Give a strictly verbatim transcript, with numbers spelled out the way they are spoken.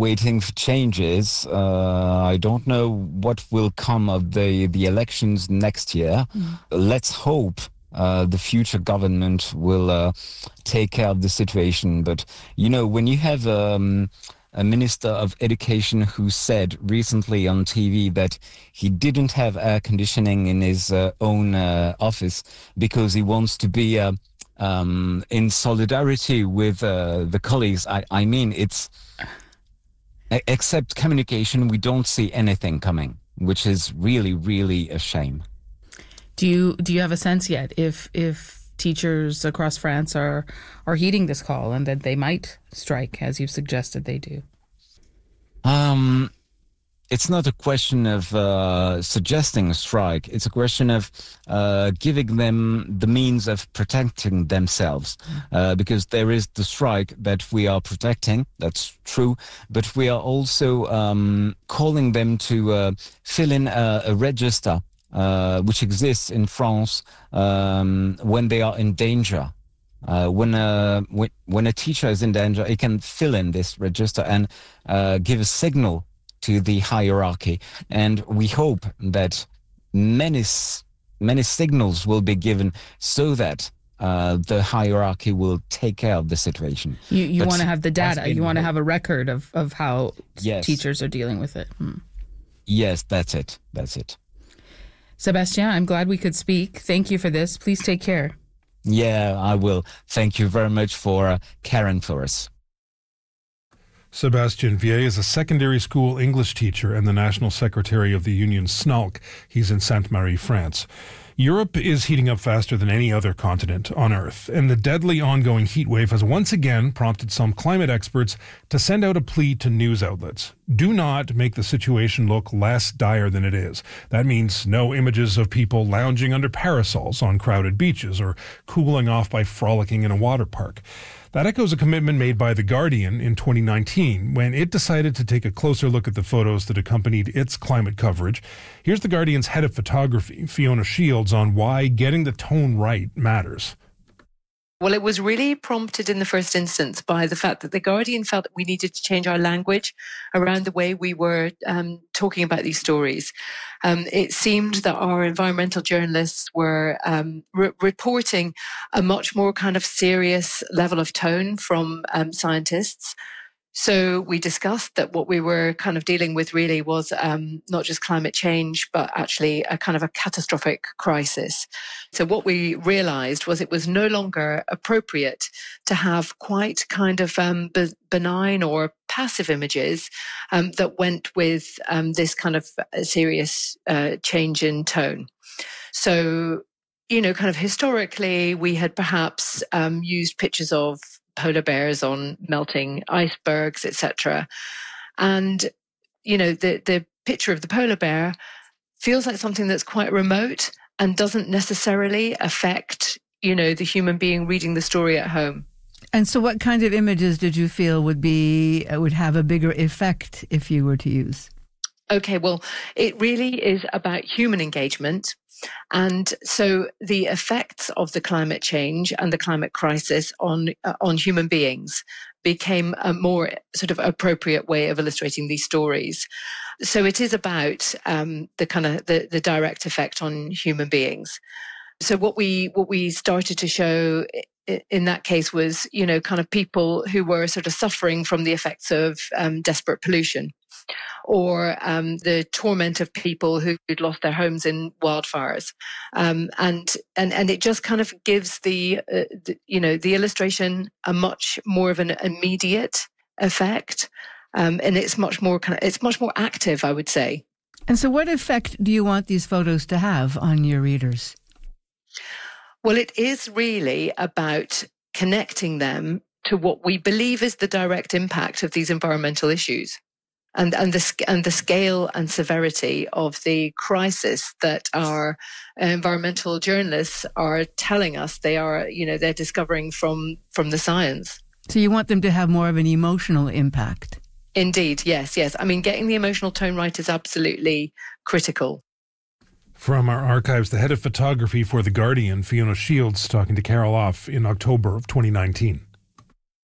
waiting for changes. Uh, I don't know what will come of the, the elections next year. Mm. Let's hope uh, the future government will uh, take care of the situation. But, you know, when you have um, a minister of education who said recently on T V that he didn't have air conditioning in his uh, own uh, office because he wants to be uh, um, in solidarity with uh, the colleagues, I, I mean, it's... Except communication, we don't see anything coming, which is really, really a shame. Do you do you have a sense yet if if teachers across France are are heeding this call and that they might strike, as you've suggested they do? Um, it's not a question of uh, suggesting a strike. It's a question of uh, giving them the means of protecting themselves. Uh, because there is the strike that we are protecting, that's true, but we are also um, calling them to uh, fill in a, a register uh, which exists in France um, when they are in danger. Uh, when, a, when, when a teacher is in danger, he can fill in this register and uh, give a signal to the hierarchy, and we hope that many many signals will be given so that uh, the hierarchy will take care of the situation. You you want to have the data. You want to have a record of of how yes. teachers are dealing with it. Hmm. Yes, that's it. That's it. Sébastien, I'm glad we could speak. Thank you for this. Please take care. Yeah, I will. Thank you very much for uh, caring for us. Sébastien Vier is a secondary school English teacher and the national secretary of the union S N A L C. He's in Sainte-Marie, France. Europe is heating up faster than any other continent on Earth, and the deadly ongoing heat wave has once again prompted some climate experts to send out a plea to news outlets. Do not make the situation look less dire than it is. That means no images of people lounging under parasols on crowded beaches or cooling off by frolicking in a water park. That echoes a commitment made by The Guardian in twenty nineteen when it decided to take a closer look at the photos that accompanied its climate coverage. Here's The Guardian's head of photography, Fiona Shields, on why getting the tone right matters. Well, it was really prompted in the first instance by the fact that The Guardian felt that we needed to change our language around the way we were um, talking about these stories. Um, it seemed that our environmental journalists were um, re- reporting a much more kind of serious level of tone from um, scientists. So we discussed that what we were kind of dealing with really was um, not just climate change, but actually a kind of a catastrophic crisis. So what we realized was it was no longer appropriate to have quite kind of um, be- benign or passive images um, that went with um, this kind of serious uh, change in tone. So, you know, kind of historically, we had perhaps um, used pictures of polar bears on melting icebergs, et cetera. And, you know, the, the picture of the polar bear feels like something that's quite remote and doesn't necessarily affect, you know, the human being reading the story at home. And so what kind of images did you feel would be, would have a bigger effect if you were to use? Okay, well, it really is about human engagement. And so the effects of the climate change and the climate crisis on uh, on human beings became a more sort of appropriate way of illustrating these stories. So it is about um, the kind of the, the direct effect on human beings. So what we what we started to show in that case was, you know, kind of people who were sort of suffering from the effects of um, desperate pollution, or um, the torment of people who'd lost their homes in wildfires, um, and and and it just kind of gives the, uh, the you know the illustration a much more of an immediate effect, um, and it's much more kind of it's much more active, I would say. And so, what effect do you want these photos to have on your readers? Well, it is really about connecting them to what we believe is the direct impact of these environmental issues. And, and, the, and the scale and severity of the crisis that our environmental journalists are telling us they are, you know, they're discovering from, from the science. So you want them to have more of an emotional impact? Indeed, yes, yes. I mean, getting the emotional tone right is absolutely critical. From our archives, the head of photography for The Guardian, Fiona Shields, talking to Carol Off in October of twenty nineteen.